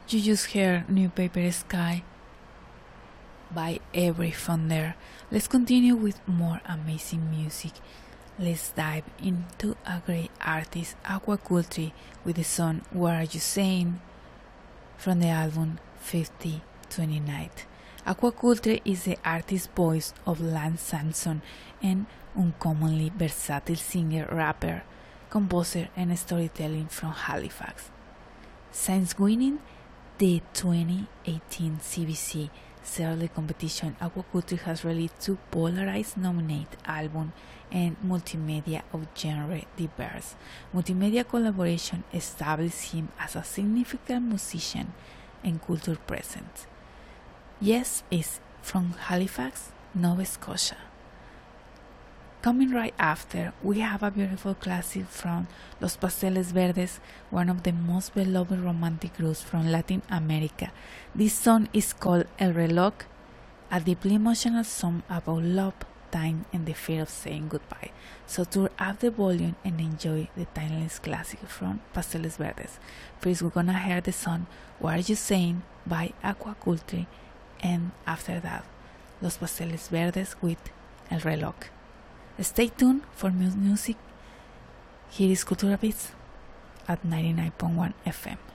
You just heard New Paper Sky by Every Thunder. Let's continue with more amazing music. Let's dive into a great artist, Aquaculture, with the song What Are You Saying from the album 5029. Aquaculture is the artist voice of Lance Samson, an uncommonly versatile singer, rapper, composer, and storytelling from Halifax. Since winning the 2018 CBC Searle competition, Aquaculture has released 2 Polarized nominated albums and multimedia of genre diverse. Multimedia collaboration established him as a significant musician and culture presence. Yes is from Halifax, Nova Scotia. Coming right after, we have a beautiful classic from Los Pasteles Verdes, one of the most beloved romantic groups from Latin America. This song is called El Reloj, a deeply emotional song about love, time, and the fear of saying goodbye. So turn up the volume and enjoy the timeless classic from Pasteles Verdes. First, we're gonna hear the song What Are You Saying by Aquaculture, and after that, Los Pasteles Verdes with El Reloj. Stay tuned for music. Here is Cultura Beats at 99.1 FM.